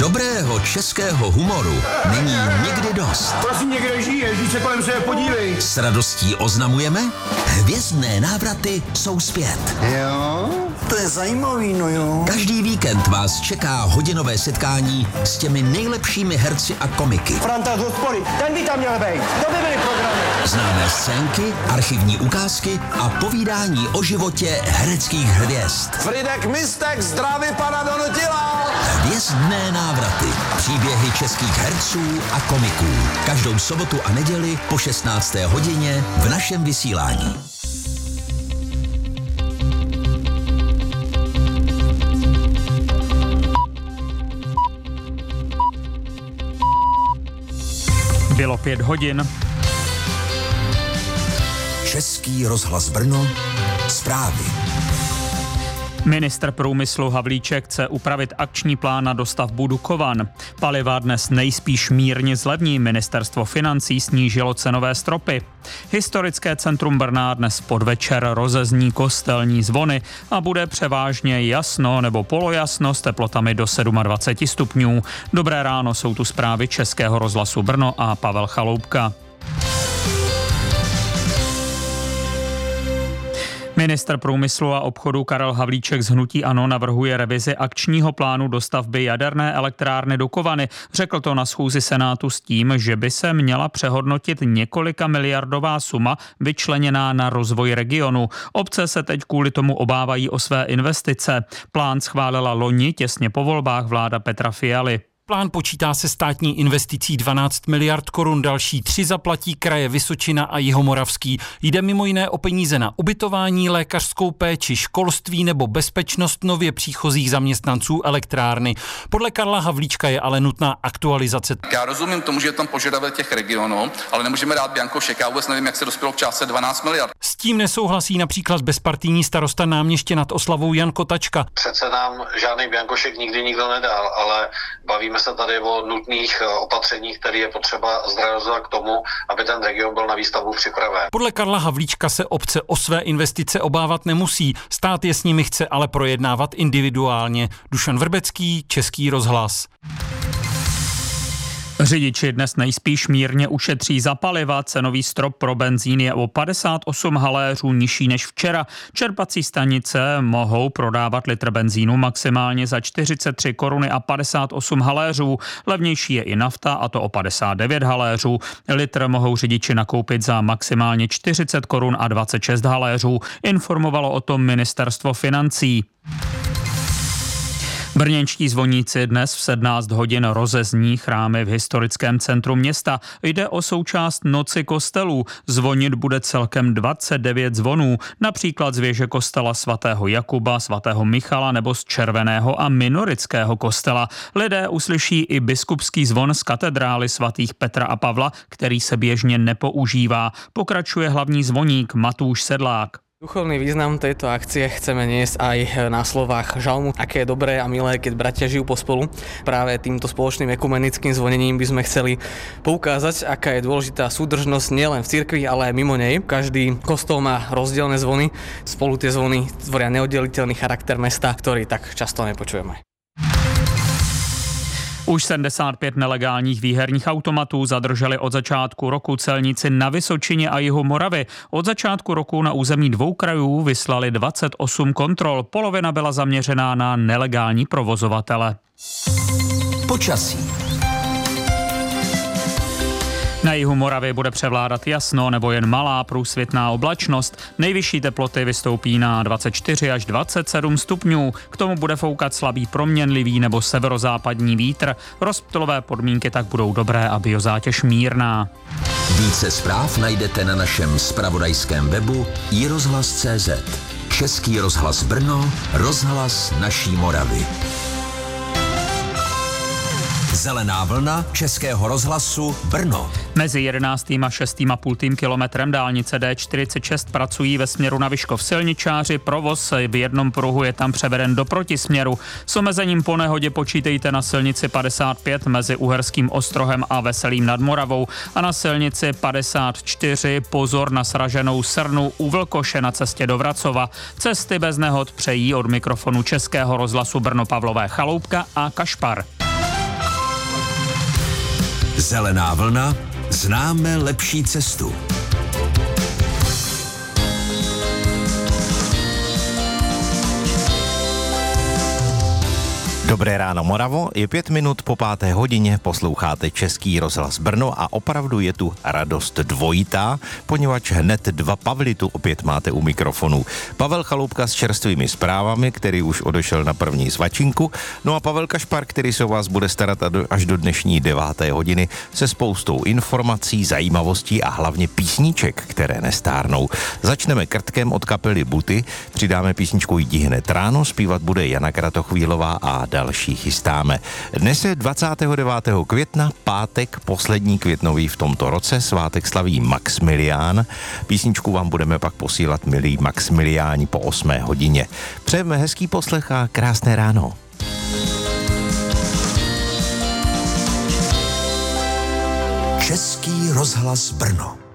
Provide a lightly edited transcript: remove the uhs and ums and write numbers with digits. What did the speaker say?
Dobrého českého humoru není nikdy dost. Prosím, někde žiješ, se kolem sebe podívej. S radostí oznamujeme, hvězdné návraty jsou zpět. Jo, to je zajímavý, no jo. Každý víkend vás čeká hodinové setkání s těmi nejlepšími herci a komiky. Franta z hospody, ten by tam měl být. To by byly programy. Známé scénky, archivní ukázky a povídání o životě hereckých hvězd. Fridek Mistek zdraví pana Donutila. Hvězdné návraty. Příběhy českých herců a komiků. Každou sobotu a neděli po 16. hodině v našem vysílání. Bylo 5 hodin. Český rozhlas Brno. Zprávy. Ministr průmyslu Havlíček chce upravit akční plán na dostavbu Dukovan. Paliva dnes nejspíš mírně zlevní, ministerstvo financí snížilo cenové stropy. Historické centrum Brna dnes podvečer rozezní kostelní zvony a bude převážně jasno nebo polojasno s teplotami do 27 stupňů. Dobré ráno, jsou tu zprávy Českého rozhlasu Brno a Pavel Chaloupka. Ministr průmyslu a obchodu Karel Havlíček z hnutí ANO navrhuje revizi akčního plánu dostavby jaderné elektrárny Dukovany. Řekl to na schůzi Senátu s tím, že by se měla přehodnotit několika miliardová suma vyčleněná na rozvoj regionu. Obce se teď kvůli tomu obávají o své investice. Plán schválila loni těsně po volbách vláda Petra Fialy. Plán počítá se státní investicí 12 miliard korun, další 3 zaplatí kraje Vysočina a Jihomoravský. Jde mimo jiné o peníze na ubytování, lékařskou péči, školství nebo bezpečnost nově příchozích zaměstnanců elektrárny. Podle Karla Havlíčka je ale nutná aktualizace. Já rozumím tomu, že je tam požadavek těch regionů, ale nemůžeme dát bianko šek. Já vůbec nevím, jak se dospělo k částce 12 miliard. S tím nesouhlasí například bezpartijní starosta Náměště nad Oslavou Jan Kotačka. Přece nám žádný bianko šek nikdy nikdo nedal, ale bavíme se tady o nutných opatřeních, které je potřeba zrealizovat k tomu, aby ten region byl na výstavbu připraven. Podle Karla Havlíčka se obce o své investice obávat nemusí. Stát je s nimi chce ale projednávat individuálně. Dušan Vrbecký, Český rozhlas. Řidiči dnes nejspíš mírně ušetří za paliva. Cenový strop pro benzín je o 58 haléřů nižší než včera. Čerpací stanice mohou prodávat litr benzínu maximálně za 43 koruny a 58 haléřů. Levnější je i nafta, a to o 59 haléřů. Litr mohou řidiči nakoupit za maximálně 40 korun a 26 haléřů. Informovalo o tom ministerstvo financí. Brněnští zvoníci dnes v 17 hodin rozezní chrámy v historickém centru města. Jde o součást Noci kostelů. Zvonit bude celkem 29 zvonů, například z věže kostela svatého Jakuba, svatého Michala nebo z Červeného a Minorického kostela. Lidé uslyší i biskupský zvon z katedrály svatých Petra a Pavla, který se běžně nepoužívá. Pokračuje hlavní zvoník Matúš Sedlák. Duchovný význam tejto akcie chceme niesť aj na slovách žalmu, aké je dobré a milé, keď bratia žijú pospolu. Práve týmto spoločným ekumenickým zvonením by sme chceli poukázať, aká je dôležitá súdržnosť nielen v cirkvi, ale aj mimo nej. Každý kostol má rozdielne zvony, spolu tie zvony tvoria neoddeliteľný charakter mesta, ktorý tak často nepočujeme. Už 75 nelegálních výherních automatů zadrželi od začátku roku celníci na Vysočině a jihu Moravy. Od začátku roku na území 2 krajů vyslali 28 kontrol. Polovina byla zaměřená na nelegální provozovatele. Počasí. Na jihu Moravy bude převládat jasno nebo jen malá průsvitná oblačnost. Nejvyšší teploty vystoupí na 24 až 27 stupňů. K tomu bude foukat slabý proměnlivý nebo severozápadní vítr. Rozptylové podmínky tak budou dobré a biozátěž mírná. Více zpráv najdete na našem zpravodajském webu iRozhlas.cz. Český rozhlas Brno, rozhlas naší Moravy. Zelená vlna Českého rozhlasu Brno. Mezi 11. a 6,5 kilometrem dálnice D46 pracují ve směru na Vyškov silničáři. Provoz v jednom pruhu je tam převeden do protisměru. S omezením po nehodě počítejte na silnici 55 mezi Uherským Ostrohem a Veselým nad Moravou a na silnici 54 pozor na sraženou srnu u Vlkoše na cestě do Vracova. Cesty bez nehod přejí od mikrofonu Českého rozhlasu Brno Pavlové Chaloupka a Kašpar. Zelená vlna, známe lepší cestu. Dobré ráno Moravo, je 5 minut po 5. hodině, posloucháte Český rozhlas Brno a opravdu je tu radost dvojitá, poněvadž hned dva Pavly tu opět máte u mikrofonu. Pavel Chaloupka s čerstvými zprávami, který už odešel na první svačinku, no a Pavel Kašpar, který se o vás bude starat až do dnešní 9. hodiny se spoustou informací, zajímavostí a hlavně písniček, které nestárnou. Začneme krtkem od kapely Buty, přidáme písničku Jdi hned ráno, zpívat bude Jana Kratochvílová a další chystáme. Dnes je 29. května, pátek, poslední květnový v tomto roce, svátek slaví Maxmilián. Písničku vám budeme pak posílat, milí Maxmiliáni, po 8. hodině. Přejeme hezký poslech a krásné ráno. Český rozhlas Brno.